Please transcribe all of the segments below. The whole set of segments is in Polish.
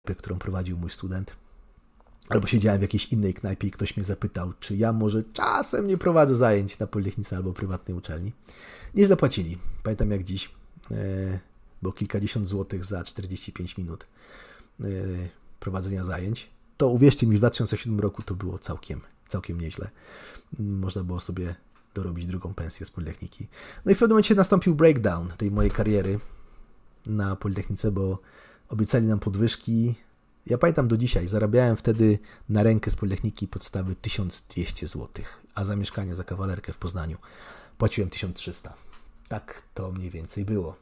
którą prowadził mój student. Albo siedziałem w jakiejś innej knajpie i ktoś mnie zapytał, czy ja może czasem nie prowadzę zajęć na Politechnice albo prywatnej uczelni. Nieźle płacili. Pamiętam jak dziś. Było kilkadziesiąt złotych za 45 minut prowadzenia zajęć. To uwierzcie mi, w 2007 roku to było całkiem nieźle. Można było sobie dorobić drugą pensję z Politechniki. No i w pewnym momencie nastąpił breakdown tej mojej kariery na Politechnice, bo obiecali nam podwyżki. Ja pamiętam do dzisiaj, zarabiałem wtedy na rękę z Politechniki podstawy 1200 zł, a za mieszkanie, za kawalerkę w Poznaniu płaciłem 1300. Tak to mniej więcej było.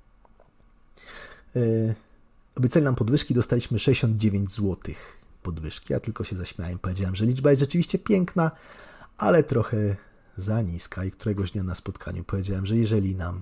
Obiecali nam podwyżki, dostaliśmy 69 zł podwyżki. Ja tylko się zaśmiałem, powiedziałem, że liczba jest rzeczywiście piękna, ale trochę za niska i któregoś dnia na spotkaniu powiedziałem, że jeżeli nam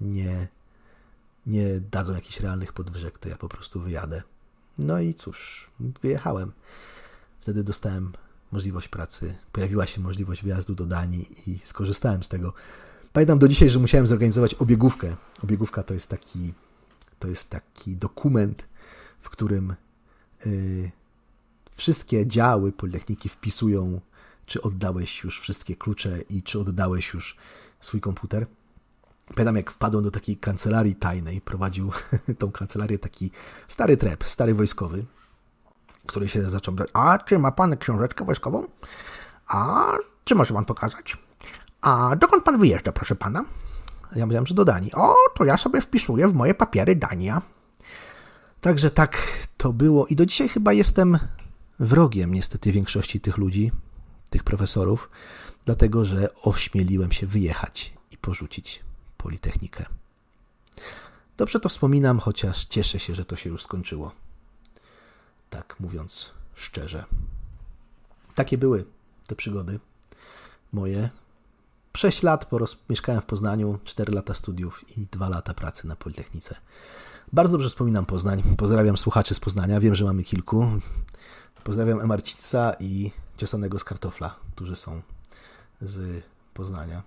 nie dadzą jakichś realnych podwyżek, to ja po prostu wyjadę. No i cóż, wyjechałem. Wtedy dostałem możliwość pracy, pojawiła się możliwość wyjazdu do Danii i skorzystałem z tego. Pamiętam do dzisiaj, że musiałem zorganizować obiegówkę. Obiegówka to jest taki dokument, w którym wszystkie działy Politechniki wpisują, czy oddałeś już wszystkie klucze i czy oddałeś już swój komputer. Pamiętam, jak wpadłem do takiej kancelarii tajnej, prowadził tą kancelarię taki stary trep, stary wojskowy, który się zaczął pytać, a czy ma pan książeczkę wojskową? A czy może pan pokazać? A dokąd pan wyjeżdża, proszę pana? Ja mówiłem, że do Danii. O, to ja sobie wpisuję w moje papiery Dania. Także tak to było i do dzisiaj chyba jestem wrogiem niestety większości tych ludzi, tych profesorów, dlatego że ośmieliłem się wyjechać i porzucić Politechnikę. Dobrze to wspominam, chociaż cieszę się, że to się już skończyło. Tak mówiąc szczerze. Takie były te przygody moje. 6 lat mieszkałem w Poznaniu, 4 lata studiów i 2 lata pracy na Politechnice. Bardzo dobrze wspominam Poznań. Pozdrawiam słuchaczy z Poznania. Wiem, że mamy kilku. Pozdrawiam Marcica i Ciosanego z Kartofla, którzy są z Poznania.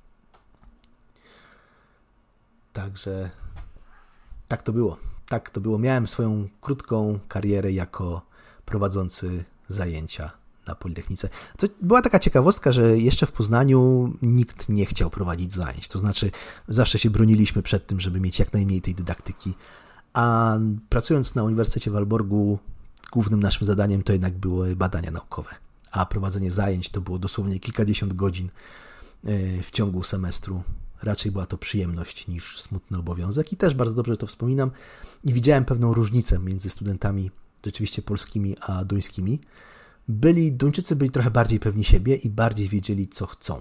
Także tak to było. Tak to było. Miałem swoją krótką karierę jako prowadzący zajęcia na Politechnice. To była taka ciekawostka, że jeszcze w Poznaniu nikt nie chciał prowadzić zajęć. To znaczy zawsze się broniliśmy przed tym, żeby mieć jak najmniej tej dydaktyki. A pracując na Uniwersytecie w Aalborgu, głównym naszym zadaniem to jednak były badania naukowe. A prowadzenie zajęć to było dosłownie kilkadziesiąt godzin w ciągu semestru. Raczej była to przyjemność niż smutny obowiązek i też bardzo dobrze to wspominam i widziałem pewną różnicę między studentami rzeczywiście polskimi a duńskimi. Duńczycy byli trochę bardziej pewni siebie i bardziej wiedzieli, co chcą.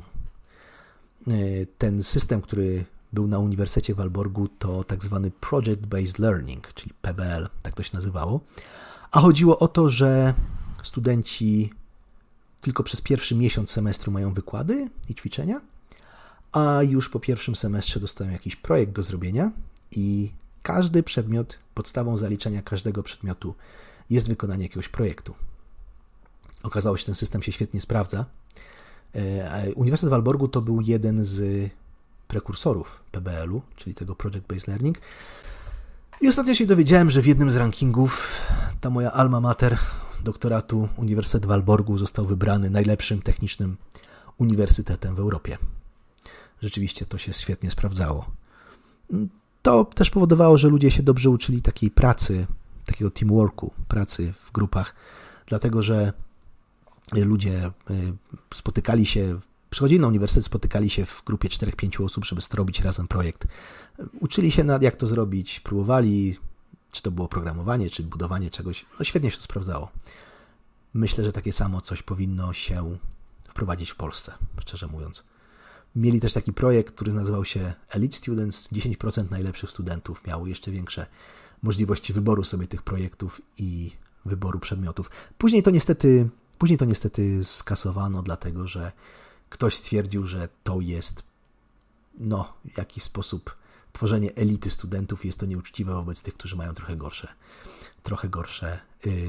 Ten system, który był na Uniwersytecie w Aalborgu, to tak zwany Project Based Learning, czyli PBL, tak to się nazywało. A chodziło o to, że studenci tylko przez pierwszy miesiąc semestru mają wykłady i ćwiczenia, a już po pierwszym semestrze dostają jakiś projekt do zrobienia i każdy przedmiot, podstawą zaliczenia każdego przedmiotu jest wykonanie jakiegoś projektu. Okazało się, że ten system się świetnie sprawdza. Uniwersytet w Aalborgu to był jeden z prekursorów PBL-u, czyli tego Project Based Learning. I ostatnio się dowiedziałem, że w jednym z rankingów ta moja alma mater doktoratu Uniwersytet w Aalborgu został wybrany najlepszym technicznym uniwersytetem w Europie. Rzeczywiście to się świetnie sprawdzało. To też powodowało, że ludzie się dobrze uczyli takiej pracy, takiego teamworku, pracy w grupach, dlatego że ludzie spotykali się, przychodzili na uniwersytet, spotykali się w grupie 4-5 osób, żeby zrobić razem projekt. Uczyli się jak to zrobić, próbowali, czy to było programowanie, czy budowanie czegoś. No świetnie się to sprawdzało. Myślę, że takie samo coś powinno się wprowadzić w Polsce, szczerze mówiąc. Mieli też taki projekt, który nazywał się Elite Students. 10% najlepszych studentów miało jeszcze większe możliwości wyboru sobie tych projektów i wyboru przedmiotów. Później to niestety skasowano, dlatego że ktoś stwierdził, że to jest w jakiś sposób tworzenie elity studentów, jest to nieuczciwe wobec tych, którzy mają trochę gorsze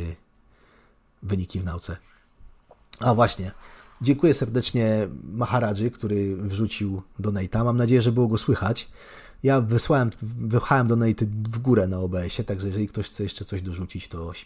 wyniki w nauce. A właśnie, dziękuję serdecznie Maharadży, który wrzucił donate'a. Mam nadzieję, że było go słychać. Ja wypchałem donate'y w górę na OBS-ie, także jeżeli ktoś chce jeszcze coś dorzucić, to